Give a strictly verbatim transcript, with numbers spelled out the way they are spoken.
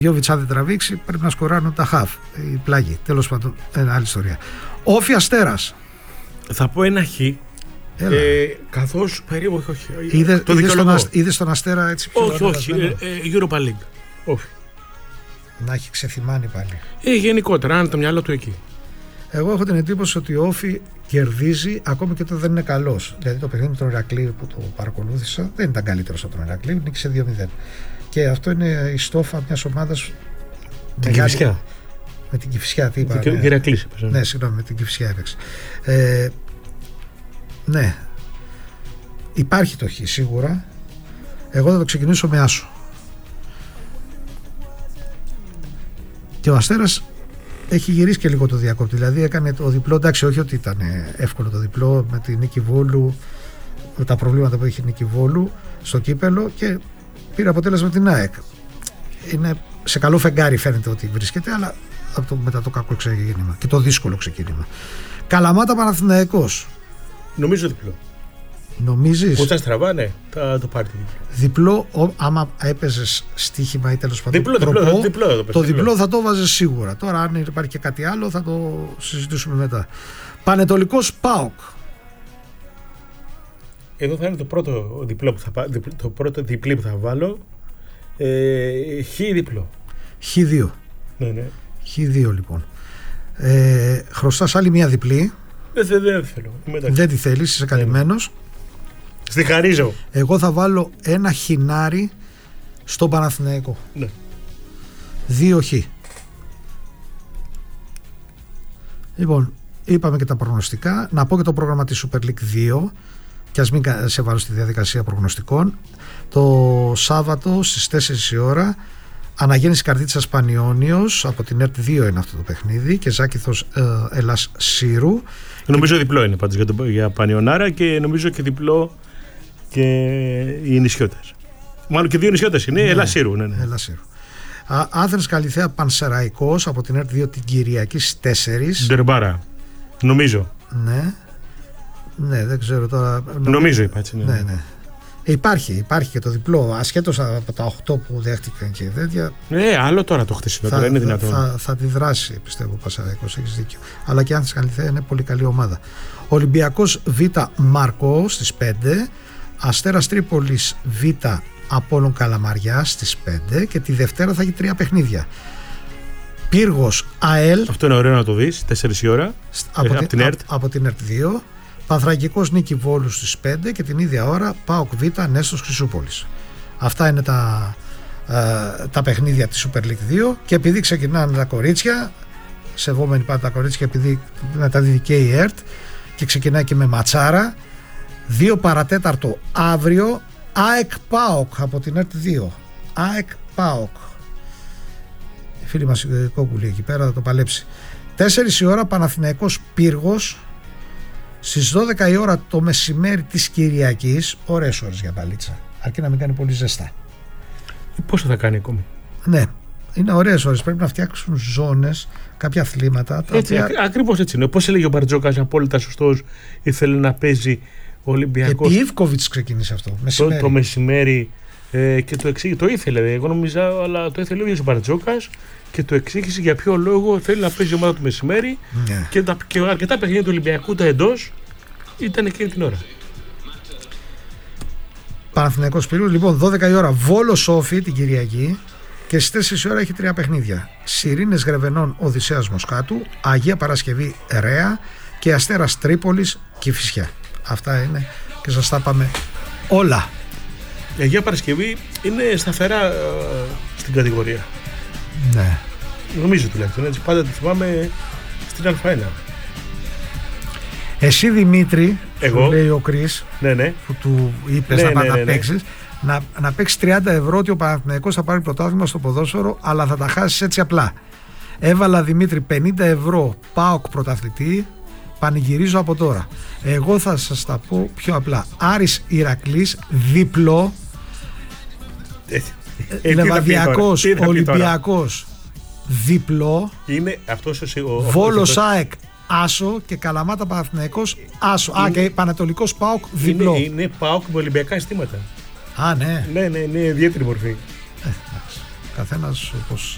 Γιώβιτς αν δεν τραβήξει πρέπει να σκοράρουν τα χαφ, η πλάγη, τέλος πάντων, ένα άλλη ιστορία. Όφη Αστέρας. Θα πω ένα χ. Ε, καθώς περίπου όχι, όχι. Είδε, το είδες, τον, δικαιολογώ. είδες τον Αστέρα έτσι πιο Όχι, όχι. Ε, ε, Europa League. Όχι. Να έχει ξεθυμάνει πάλι. Ε, γενικότερα, αν το μυαλό του εκεί. Εγώ έχω την εντύπωση ότι ο Όφη κερδίζει ακόμη και όταν δεν είναι καλός. Δηλαδή το παιχνίδι με τον Ηρακλή που το παρακολούθησα δεν ήταν καλύτερος από τον Ηρακλή, νίκησε δύο μηδέν. Και αυτό είναι η στόφα μιας ομάδας. Την Κηφισιά. Με την Κηφισιά, τι είπα. Ναι, Ηρακλής, ναι, συγγνώμη, με την Κηφισιά έπαιξε. Ε, ναι. Υπάρχει το χ σίγουρα. Εγώ θα το ξεκινήσω με άσο. Και ο Αστέρας έχει γυρίσει και λίγο το διακόπτη. Δηλαδή έκανε το διπλό. Εντάξει, όχι ότι ήταν εύκολο το διπλό με τη Νίκη Βόλου, με τα προβλήματα που έχει η Νίκη Βόλου στο κύπελο και πήρε αποτέλεσμα την ΑΕΚ. Είναι σε καλό φεγγάρι φαίνεται ότι βρίσκεται, αλλά από το, μετά το κακό ξεκίνημα και το δύσκολο ξεκίνημα. Καλαμάτα Παναθηναϊκός. Νομίζω διπλό. Νομίζεις? Που τα στραβάνε, θα το πάρει διπλό. Διπλό, ο, άμα έπαιζες στοίχημα ή τέλος πάντων διπλό, τροπό, διπλό, διπλό, το, το διπλό θα το βάζεις σίγουρα. Τώρα αν υπάρχει και κάτι άλλο θα το συζητήσουμε μετά. Πανετολικός ΠΑΟΚ. Εδώ θα είναι το πρώτο διπλό που θα, το πρώτο διπλή που θα βάλω. Ε, χ διπλό. χ δύο. Ναι, ναι. χ δύο λοιπόν. Ε, χρωστάς άλλη μία διπλή. Δεν, δεν, δεν θέλω. Δεν τη θέλεις, είσαι καλυμμένος. Στη χαρίζω. Εγώ θα βάλω ένα χινάρι στον Παναθηναϊκό. Ναι. Δύο χ. Λοιπόν, είπαμε και τα προγνωστικά. Να πω και το πρόγραμμα της Super League δύο. Και ας μην σε βάλω στη διαδικασία προγνωστικών. Το Σάββατο στις τέσσερις η ώρα Αναγέννηση Καρδίτσας Πανιώνιος, από την ΕΡΤ δύο είναι αυτό το παιχνίδι, και Ζάκηθος ε, Ελλάς Σύρου. Νομίζω και... διπλό είναι πάντως για, το, για Πανιωνάρα, και νομίζω και διπλό και οι νησιώτες. Μάλλον και δύο νησιώτες είναι, ναι, Ελλάς Σύρου. Ναι, ναι. Ελλάς Σύρου. Άθενας Καλιθέα Πανσεραϊκός, από την ΕΡΤ δύο την Κυριακή στις τέσσερις. Ντερμπάρα, νομίζω. Ναι. Ναι, δεν ξέρω τώρα. Νομίζω είπα έτσι. Ναι, ναι, ναι. Υπάρχει, υπάρχει και το διπλό, ασχέτως από τα οκτώ που δέχτηκαν και τέτοια. Ναι, άλλο τώρα το χτίσιμο, τώρα είναι δυνατόν. Θα, θα, θα τη δράσει, πιστεύω, ο Πασαραϊκός, έχεις δίκιο. Αλλά και αν Άθενας Καλιθέα είναι πολύ καλή ομάδα. Ολυμπιακός Β Μάρκο στις πέντε, Αστέρας Τρίπολης Β Απόλλων Καλαμαριά στις πέντε, και τη Δευτέρα θα έχει τρία παιχνίδια. Πύργος ΑΕΛ. Αυτό είναι ωραίο να το δεις, τέσσερις η ώρα. Από, ε, την, την ΕΡΤ. από την ΕΡΤ δύο. Πανθρακικός Νίκη Βόλου στις πέντε, και την ίδια ώρα ΠΑΟΚ Β Νέστος Χρυσούπολης. Αυτά είναι τα, ε, τα παιχνίδια της Super League δύο, και επειδή ξεκινάνε τα κορίτσια, σεβόμενοι πάντα τα κορίτσια, επειδή να τα δει και η ΕΡΤ, και ξεκινάει και με ματσάρα, δύο παρατέταρτο αύριο ΑΕΚ ΠΑΟΚ από την ΕΡΤ δύο. ΑΕΚ ΠΑΟΚ. Η φίλη μας Κόκκουλη εκεί πέρα θα το παλέψει. τέσσερις η ώρα Παναθηναϊκός Πύργος. Στις δώδεκα η ώρα το μεσημέρι της Κυριακής, ωραίες ώρες για μπαλίτσα, αρκεί να μην κάνει πολύ ζεστά. Πόσο θα κάνει ακόμη? Ναι, είναι ωραίες ώρες, πρέπει να φτιάξουν ζώνες, κάποια αθλήματα. Τα έτσι, οποία... Ακριβώς έτσι είναι. Πώς έλεγε ο Μπαρτζόκας, απόλυτα σωστός, ήθελε να παίζει ο Ολυμπιακός. Επί Ιβκοβιτς ξεκίνησε αυτό, μεσημέρι. Το, το μεσημέρι ε, και το εξήγησε, το ήθελε, εγώ νομίζα, αλλά το ήθελε ο ίδιος ο Μπαρτζόκας, και το εξήγησε για ποιο λόγο θέλει να παίζει η ομάδα του μεσημέρι, yeah. και, τα, και αρκετά παιχνίδια του Ολυμπιακού τα εντός ήταν εκείνη την ώρα. Παναθηναϊκός Πύργος, λοιπόν, δώδεκα η ώρα Βόλος Όφη την Κυριακή, και στις τέσσερις η ώρα έχει τρία παιχνίδια. Σιρήνες Γρεβενών Οδυσσέας Μοσκάτου, Αγία Παρασκευή Ρέα, και Αστέρας Τρίπολης Κηφισιά. Αυτά είναι και σας τα πάμε όλα. Η Αγία Παρασκευή είναι σταθερά ε, στην κατηγορία. Ναι. Νομίζω τουλάχιστον, έτσι πάντα τη θυμάμαι στην Α1. Εσύ Δημήτρη, εγώ, σου λέει ο Κρίς, ναι, ναι, που του είπες, ναι, να, ναι, ναι, να παίξεις, ναι. να, να παίξεις τριάντα ευρώ ότι ο Παναθηναϊκός θα πάρει πρωτάθλημα στο ποδόσφαιρο, αλλά θα τα χάσεις έτσι απλά. Έβαλα Δημήτρη πενήντα ευρώ ΠΑΟΚ πρωταθλητή, πανηγυρίζω από τώρα. Εγώ θα σας τα πω πιο απλά. Άρης Ηρακλής διπλό, ε, Λεβαδιακός Ολυμπιακός διπλό, είναι αυτός ο, ο, Βόλος ΑΕΚ άσο, και Καλαμάτα Παναθηναϊκός άσο. Είναι, α, και Πανατολικός ΠΑΟΚ διπλό. Είναι, είναι ΠΑΟΚ με Ολυμπιακά αισθήματα. Α, ναι. Ναι, ναι, ναι, ιδιαίτερη μορφή. Ε, καθένας όπως